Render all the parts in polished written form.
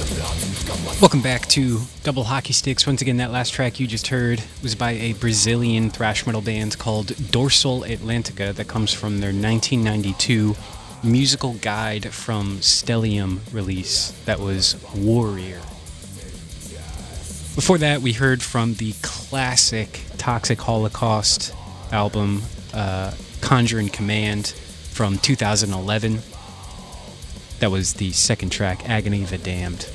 Welcome back to Double Hockey Sticks. Once again, that last track you just heard was by a Brazilian thrash metal band called Dorsal Atlantica that comes from their 1992 musical guide from Stellium release that was Warrior. Before that, we heard from the classic Toxic Holocaust album Conjuring Command from 2011. That was the second track, Agony of the Damned.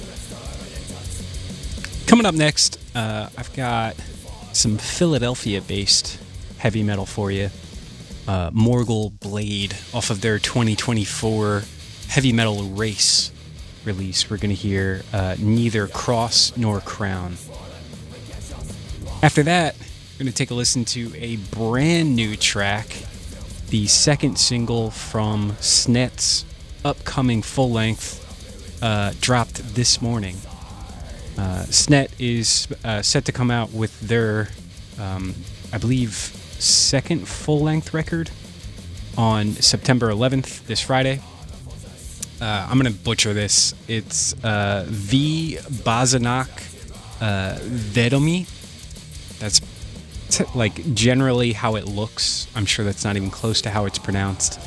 Coming up next, I've got some Philadelphia-based heavy metal for you. Morgul Blade off of their 2024 Heavy Metal Race release. We're going to hear Neither Cross Nor Crown. After that, we're going to take a listen to a brand new track, the second single from Snet's upcoming full-length, dropped this morning. Snet is set to come out with their, I believe, second full-length record on September 11th, this Friday. I'm going to butcher this. It's V. Bazanak Vedomi. That's like generally how it looks. I'm sure that's not even close to how it's pronounced.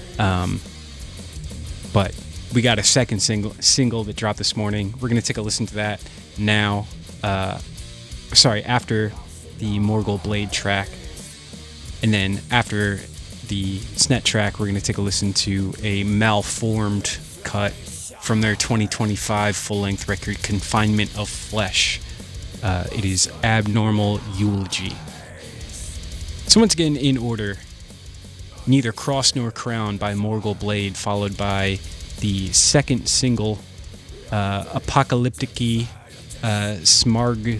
But we got a second single that dropped this morning. We're going to take a listen to that now. After the Morgul Blade track. And then after the Snet track, we're going to take a listen to a Malformed cut from their 2025 full-length record, Confinement of Flesh. It is Abnormal Eulogy. So once again, in order, Neither Cross Nor Crown by Morgul Blade, followed by the second single, Apocalyptiki Smarg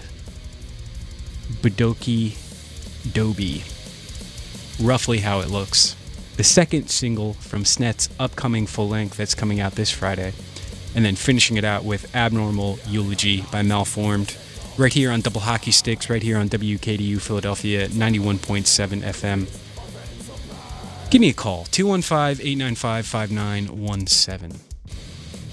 Budoki Dobi. Roughly how it looks. The second single from Snet's upcoming full-length that's coming out this Friday. And then finishing it out with Abnormal Eulogy by Malformed. Right here on Double Hockey Sticks, right here on WKDU Philadelphia, 91.7 FM. Give me a call, 215-895-5917.